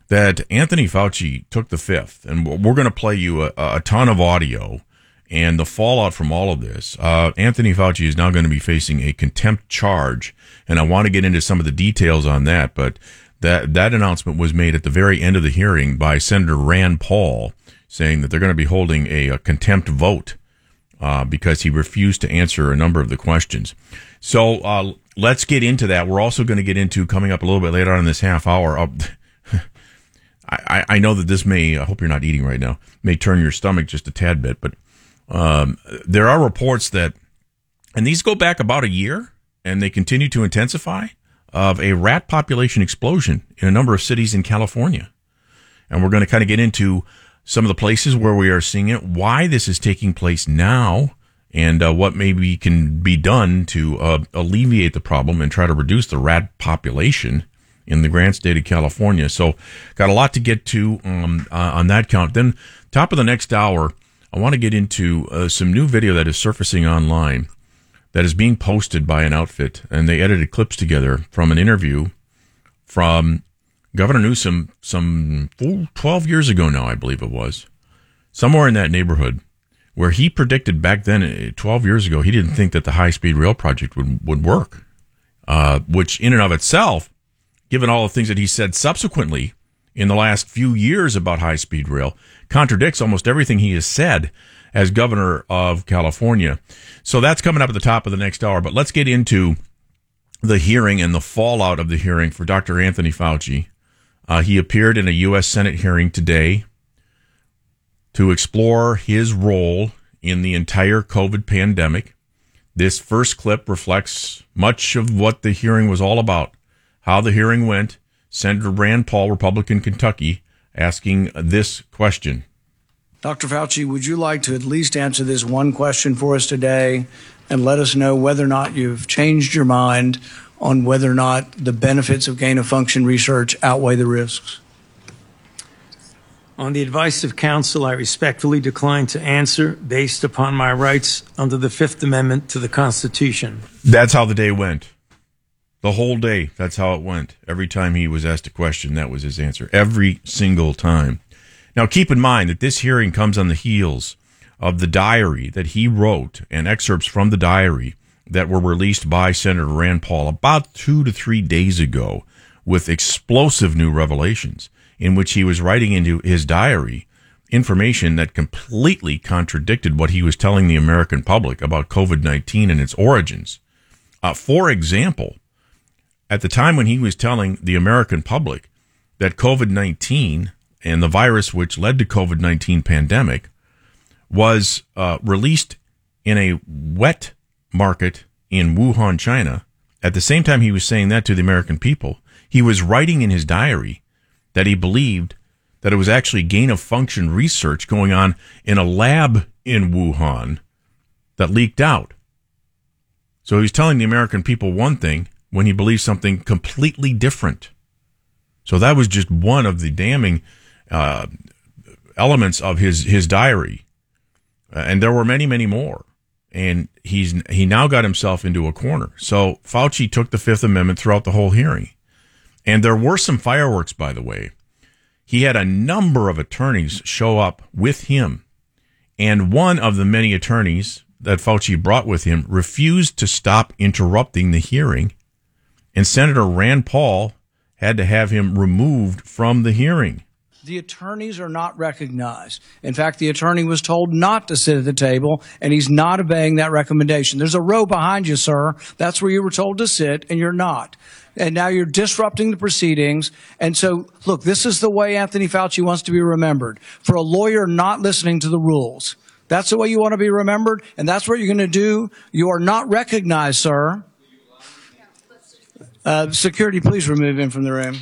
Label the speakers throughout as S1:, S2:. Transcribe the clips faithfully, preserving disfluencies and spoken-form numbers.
S1: that Anthony Fauci took the fifth, and we're going to play you a, a ton of audio and the fallout from all of this. Uh, Anthony Fauci is now going to be facing a contempt charge, and I want to get into some of the details on that, but that, that announcement was made at the very end of the hearing by Senator Rand Paul, saying that they're going to be holding a, a contempt vote uh, because he refused to answer a number of the questions. So uh, let's get into that. We're also going to get into, coming up a little bit later on in this half hour, uh, I, I know that this may, I hope you're not eating right now, may turn your stomach just a tad bit, but um, there are reports that, and these go back about a year, and they continue to intensify, of a rat population explosion in a number of cities in California. And we're going to kind of get into some of the places where we are seeing it, why this is taking place now, and uh, what maybe can be done to uh, alleviate the problem and try to reduce the rat population in the grand state of California. So got a lot to get to um, uh, on that count. Then top of the next hour, I want to get into uh, some new video that is surfacing online that is being posted by an outfit, and they edited clips together from an interview from Governor Newsom some twelve years ago now, I believe it was, somewhere in that neighborhood, where he predicted back then, twelve years ago, he didn't think that the high-speed rail project would, would work, uh, which in and of itself, given all the things that he said subsequently in the last few years about high-speed rail, contradicts almost everything he has said as governor of California. So that's coming up at the top of the next hour. But let's get into the hearing and the fallout of the hearing for Doctor Anthony Fauci. Uh, he appeared in a U S Senate hearing today to explore his role in the entire COVID pandemic. This first clip reflects much of what the hearing was all about. How the hearing went, Senator Rand Paul, Republican Kentucky, asking this question.
S2: Doctor Fauci, would you like to at least answer this one question for us today and let us know whether or not you've changed your mind on whether or not the benefits of gain-of-function research outweigh the risks?
S3: On the advice of counsel, I respectfully decline to answer based upon my rights under the Fifth Amendment to the Constitution.
S1: That's how the day went. The whole day, that's how it went. Every time he was asked a question, that was his answer. Every single time. Now, keep in mind that this hearing comes on the heels of the diary that he wrote and excerpts from the diary that were released by Senator Rand Paul about two to three days ago with explosive new revelations in which he was writing into his diary information that completely contradicted what he was telling the American public about COVID nineteen and its origins. Uh, for example, at the time when he was telling the American public that COVID nineteen and the virus which led to COVID nineteen pandemic was uh, released in a wet market in Wuhan, China, at the same time he was saying that to the American people, he was writing in his diary that he believed that it was actually gain-of-function research going on in a lab in Wuhan that leaked out. So he was telling the American people one thing when he believed something completely different. So that was just one of the damning uh, elements of his, his diary. Uh, and there were many, many more. And he's he now got himself into a corner. So Fauci took the Fifth Amendment throughout the whole hearing. And there were some fireworks, by the way. He had a number of attorneys show up with him. And one of the many attorneys that Fauci brought with him refused to stop interrupting the hearing. And Senator Rand Paul had to have him removed from the hearing.
S2: The attorneys are not recognized. In fact, the attorney was told not to sit at the table, and he's not obeying that recommendation. There's a row behind you, sir. That's where you were told to sit, and you're not. And now you're disrupting the proceedings. And so, look, this is the way Anthony Fauci wants to be remembered. For a lawyer not listening to the rules. That's the way you want to be remembered, and that's what you're going to do. You are not recognized, sir. Uh, security, please remove him from the room.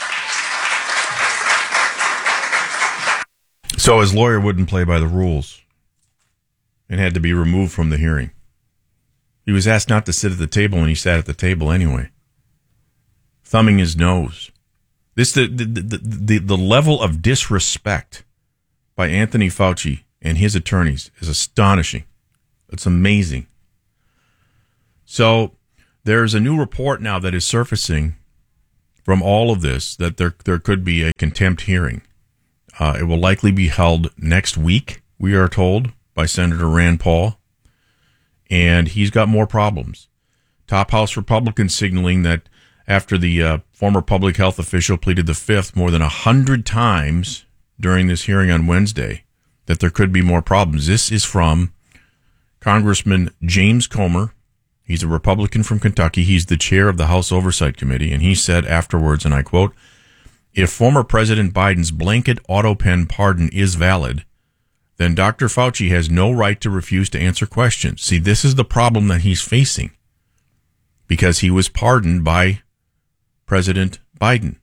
S1: So his lawyer wouldn't play by the rules and had to be removed from the hearing. He was asked not to sit at the table, and he sat at the table anyway, thumbing his nose. This the the the, the, the level of disrespect by Anthony Fauci and his attorneys is astonishing. It's amazing. So there's a new report now that is surfacing from all of this that there there could be a contempt hearing. Uh, it will likely be held next week, we are told, by Senator Rand Paul. And he's got more problems. Top House Republicans signaling that after the uh, former public health official pleaded the fifth more than a hundred times during this hearing on Wednesday, that there could be more problems. This is from Congressman James Comer. He's a Republican from Kentucky. He's the chair of the House Oversight Committee. And he said afterwards, and I quote, "If former President Biden's blanket auto pen pardon is valid, then Doctor Fauci has no right to refuse to answer questions." See, this is the problem that he's facing because he was pardoned by President Biden.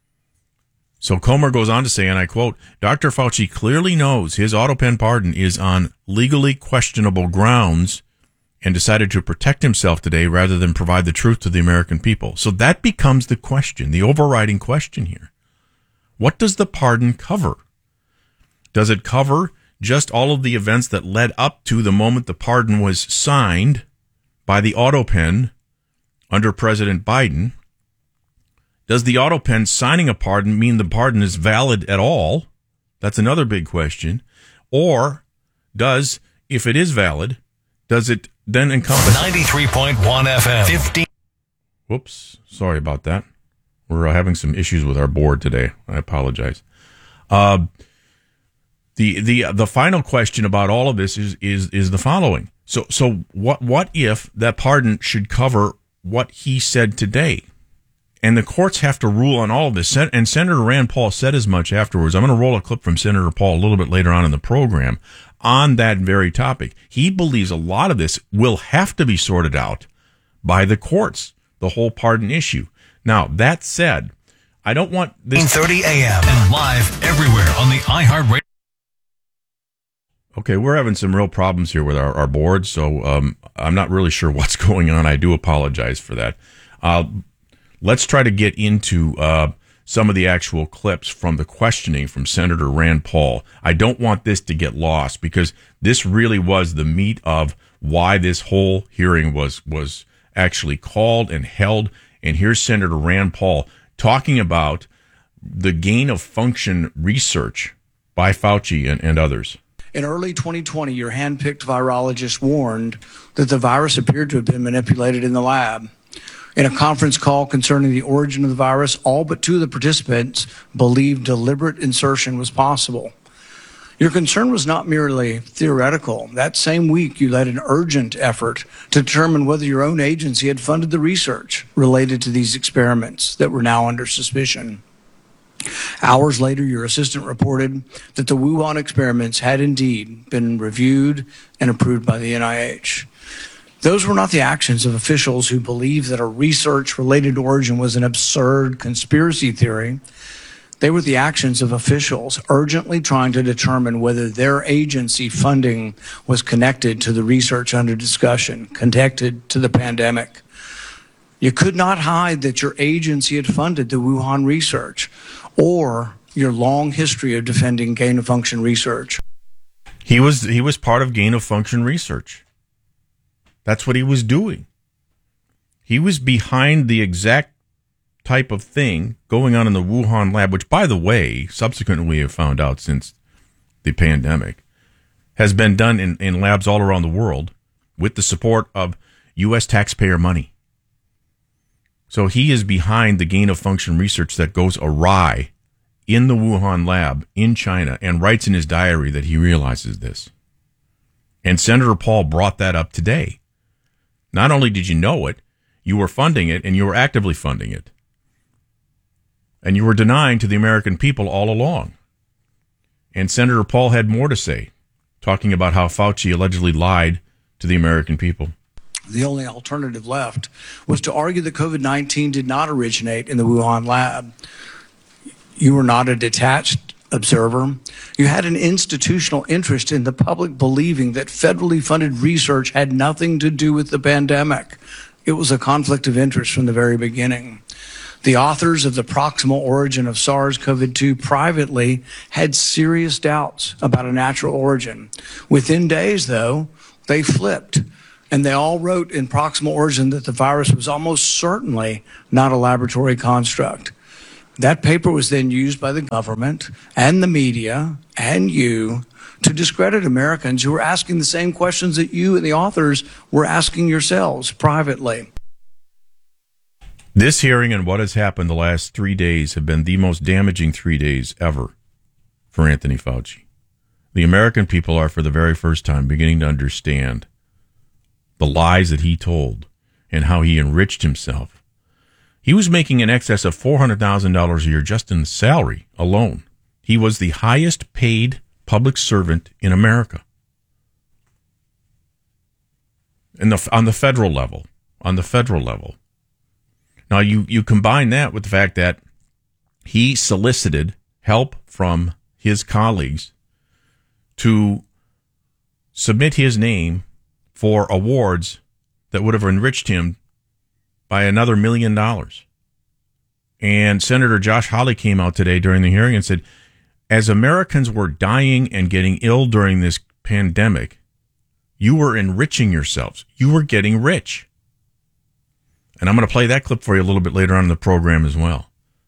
S1: So Comer goes on to say, and I quote, "Doctor Fauci clearly knows his auto pen pardon is on legally questionable grounds and decided to protect himself today rather than provide the truth to the American people." So that becomes the question, the overriding question here. What does the pardon cover? Does it cover just all of the events that led up to the moment the pardon was signed by the auto pen under President Biden? Does the auto pen signing a pardon mean the pardon is valid at all? That's another big question. Or does, if it is valid, does it then encompass
S4: ninety-three point one F M? fifteen
S1: Whoops, sorry about that. We're uh, having some issues with our board today. I apologize. Uh, the the the final question about all of this is is is the following. So so what what if that pardon should cover what he said today? And the courts have to rule on all of this. And Senator Rand Paul said as much afterwards. I'm going to roll a clip from Senator Paul a little bit later on in the program on that very topic. He believes a lot of this will have to be sorted out by the courts, the whole pardon issue. Now, that said, I don't want this...
S4: nine thirty a.m. and live everywhere on the iHeartRadio.
S1: Okay, we're having some real problems here with our, our board, so um, I'm not really sure what's going on. I do apologize for that. Uh, let's try to get into uh, some of the actual clips from the questioning from Senator Rand Paul. I don't want this to get lost because this really was the meat of why this whole hearing was was actually called and held. And here's Senator Rand Paul talking about the gain of function research by Fauci and, and others.
S2: In early twenty twenty, your hand-picked virologist warned that the virus appeared to have been manipulated in the lab. In a conference call concerning the origin of the virus, all but two of the participants believed deliberate insertion was possible. Your concern was not merely theoretical. That same week, you led an urgent effort to determine whether your own agency had funded the research related to these experiments that were now under suspicion. Hours later, your assistant reported that the Wuhan experiments had indeed been reviewed and approved by the N I H. Those were not the actions of officials who believed that a research-related origin was an absurd conspiracy theory. They were the actions of officials urgently trying to determine whether their agency funding was connected to the research under discussion, connected to the pandemic. You could not hide that your agency had funded the Wuhan research or your long history of defending gain-of-function research.
S1: He was he was part of gain-of-function research. That's what he was doing. He was behind the exact type of thing going on in the Wuhan lab, which, by the way, subsequently we have found out since the pandemic, has been done in, in labs all around the world with the support of U S taxpayer money. So he is behind the gain-of-function research that goes awry in the Wuhan lab in China and writes in his diary that he realizes this. And Senator Paul brought that up today. Not only did you know it, you were funding it, and you were actively funding it. And you were denying to the American people all along. And Senator Paul had more to say, talking about how Fauci allegedly lied to the American people.
S2: The only alternative left was to argue that COVID nineteen did not originate in the Wuhan lab. You were not a detached observer. You had an institutional interest in the public believing that federally funded research had nothing to do with the pandemic. It was a conflict of interest from the very beginning. The authors of the proximal origin of SARS-C o V two privately had serious doubts about a natural origin. Within days, though, they flipped And they all wrote in Proximal Origin that the virus was almost certainly not a laboratory construct. That paper was then used by the government and the media and you to discredit Americans who were asking the same questions that you and the authors were asking yourselves privately.
S1: This hearing and what has happened the last three days have been the most damaging three days ever for Anthony Fauci. The American people are, for the very first time, beginning to understand the lies that he told and how he enriched himself. He was making in excess of four hundred thousand dollars a year just in salary alone. He was the highest paid public servant in America. In the, on the federal level. On the federal level. Now, you, you combine that with the fact that he solicited help from his colleagues to submit his name for awards that would have enriched him by another million dollars. And Senator Josh Hawley came out today during the hearing and said, as Americans were dying and getting ill during this pandemic, you were enriching yourselves. You were getting rich. And I'm going to play that clip for you a little bit later on in the program as well.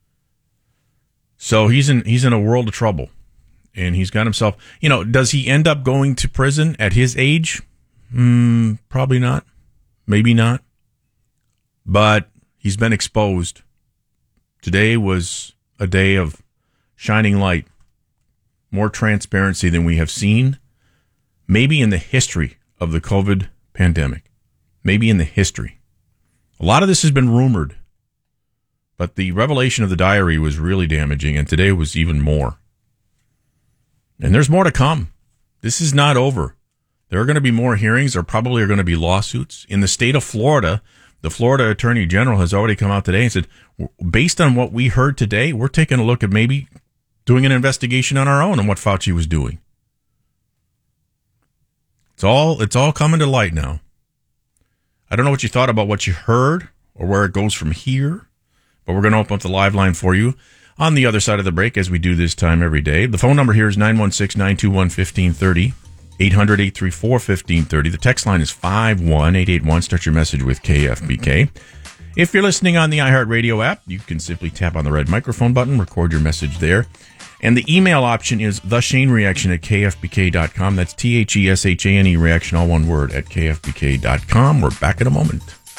S1: So he's in he's in a world of trouble. And he's got himself, you know, does he end up going to prison at his age? Mm, probably not. Maybe not. But he's been exposed. Today was a day of shining light. More transparency than we have seen, maybe in the history of the COVID pandemic. Maybe in the history. A lot of this has been rumored. But the revelation of the diary was really damaging, and today was even more. And there's more to come. This is not over. There are going to be more hearings. There probably are going to be lawsuits. In the state of Florida, the Florida Attorney General has already come out today and said, based on what we heard today, we're taking a look at maybe doing an investigation on our own on what Fauci was doing. It's all, it's all coming to light now. I don't know what you thought about what you heard or where it goes from here, but we're going to open up the live line for you on the other side of the break, as we do this time every day. The phone number here is nine one six, nine two one, one five three zero, eight hundred, eight three four, one five three zero. The text line is five one eight eight one. Start your message with K F B K. If you're listening on the iHeartRadio app, you can simply tap on the red microphone button, record your message there. And the email option is theshanereaction at k f b k dot com. That's T H E S H A N E reaction, all one word, at k f b k dot com. We're back in a moment.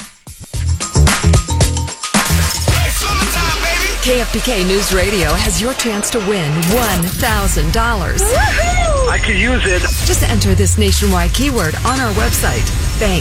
S5: K F B K News Radio has your chance to win one thousand dollars.
S6: I could use it.
S5: Just enter this nationwide keyword on our website, bank.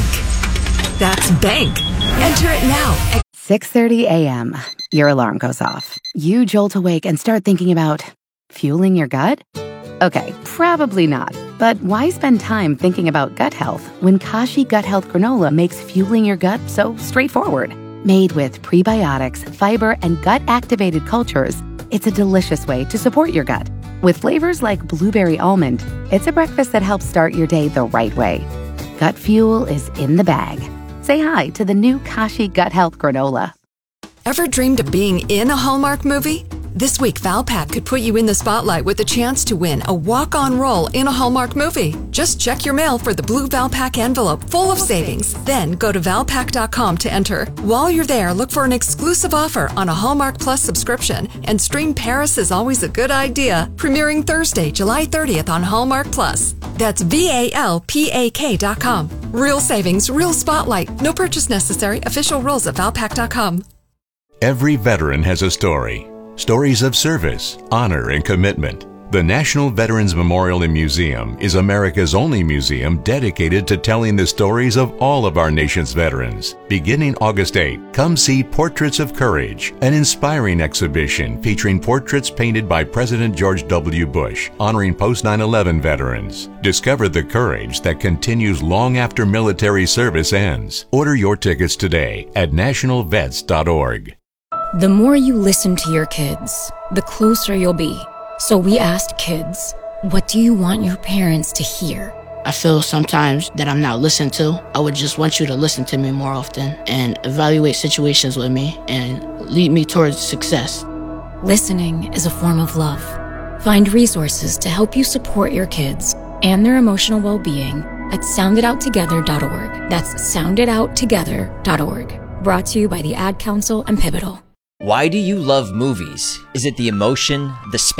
S5: That's bank. Enter it now.
S7: six thirty a.m. Your alarm goes off. You jolt awake and start thinking about fueling your gut? Okay, probably not. But why spend time thinking about gut health when Kashi Gut Health Granola makes fueling your gut so straightforward? Made with prebiotics, fiber, and gut-activated cultures, it's a delicious way to support your gut. With flavors like blueberry almond, it's a breakfast that helps start your day the right way. Gut fuel is in the bag. Say hi to the new Kashi Gut Health Granola.
S5: Ever dreamed of being in a Hallmark movie? This week, Valpak could put you in the spotlight with the chance to win a walk-on role in a Hallmark movie. Just check your mail for the blue Valpak envelope full of savings. Then go to valpak dot com to enter. While you're there, look for an exclusive offer on a Hallmark Plus subscription and stream Paris is Always a Good Idea, premiering Thursday, July thirtieth on Hallmark Plus. That's V A L P A K dot com. Real savings, real spotlight. No purchase necessary. Official rules at valpak dot com.
S8: Every veteran has a story. Stories of service, honor, and commitment. The National Veterans Memorial and Museum is America's only museum dedicated to telling the stories of all of our nation's veterans. Beginning August eighth, come see Portraits of Courage, an inspiring exhibition featuring portraits painted by President George W. Bush, honoring post nine eleven veterans. Discover the courage that continues long after military service ends. Order your tickets today at national vets dot org.
S9: The more you listen to your kids, the closer you'll be. So we asked kids, what do you want your parents to hear?
S10: I feel sometimes that I'm not listened to. I would just want you to listen to me more often and evaluate situations with me and lead me towards success.
S9: Listening is a form of love. Find resources to help you support your kids and their emotional well-being at sound it out together dot org. That's sound it out together dot org. Brought to you by the Ad Council and Pivotal.
S11: Why do you love movies? Is it the emotion, the